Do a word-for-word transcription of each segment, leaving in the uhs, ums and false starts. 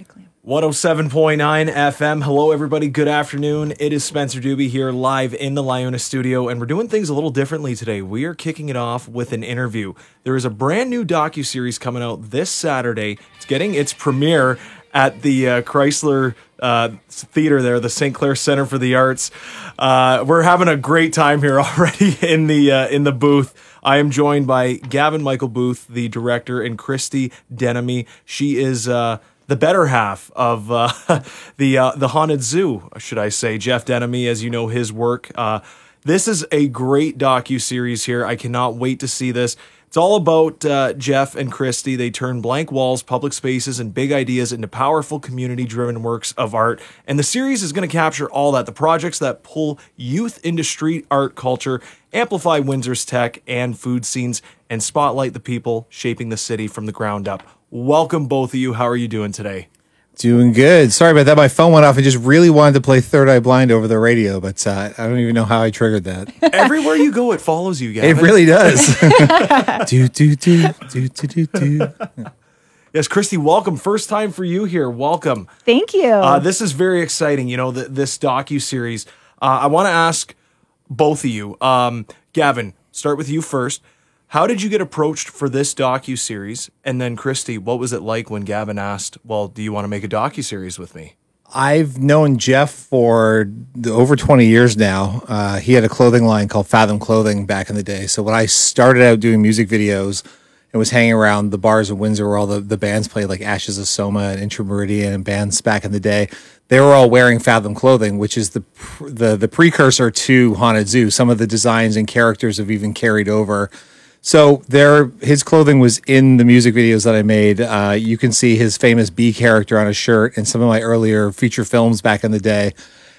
Exactly. one oh seven point nine F M. Hello, everybody. Good afternoon. It is Spencer Doobie here live in the Lyona studio, and we're doing things a little differently today. We are kicking it off with an interview. There is a brand new docuseries coming out this Saturday. It's getting its premiere at the uh, Chrysler uh, Theater there, the Saint Clair Center for the Arts. Uh, we're having a great time here already in the uh, in the booth. I am joined by Gavin Michael Booth, the director, and Christy Denemy. She is uh, the better half of uh, the uh, the Haunted Zoo, should I say. Jeff Denemy, as you know, his work. Uh, this is a great docu-series here. I cannot wait to see this. It's all about uh, Jeff and Christy. They turn blank walls, public spaces, and big ideas into powerful community-driven works of art. And the series is going to capture all that. The projects that pull youth into street art culture, amplify Windsor's tech and food scenes, and spotlight the people shaping the city from the ground up. Welcome, both of you. How are you doing today? Doing good. Sorry about that. My phone went off. I just really wanted to play Third Eye Blind over the radio, but uh, I don't even know how I triggered that. Everywhere you go, it follows you, Gavin. It really does. do, do, do, do, do, do, do. Yes, Christy, welcome. First time for you here. Welcome. Thank you. Uh, this is very exciting, you know, th- this docu-series. Uh, I want to ask both of you. Um, Gavin, start with you first. How did you get approached for this docu-series? And then, Christy, what was it like when Gavin asked, well, do you want to make a docu-series with me? I've known Jeff for over twenty years now. Uh, he had a clothing line called Fathom Clothing back in the day. So when I started out doing music videos and was hanging around the bars in Windsor where all the, the bands played, like Ashes of Soma and Intrameridian and bands back in the day, they were all wearing Fathom Clothing, which is the, the, the precursor to Haunted Zoo. Some of the designs and characters have even carried over. So there, his clothing was in the music videos that I made. Uh, you can see his famous bee character on a shirt in some of my earlier feature films back in the day.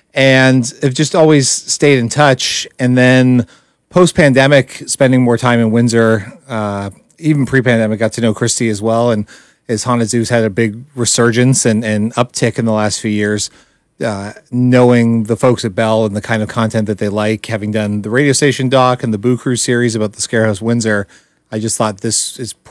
And I've just always stayed in touch. And then post-pandemic, spending more time in Windsor, uh, even pre-pandemic, got to know Christy as well. And his Haunted Zoo's had a big resurgence and, and uptick in the last few years. Uh, knowing the folks at Bell and the kind of content that they like, having done the radio station doc and the Boo Crew series about the Scarehouse Windsor, I just thought this is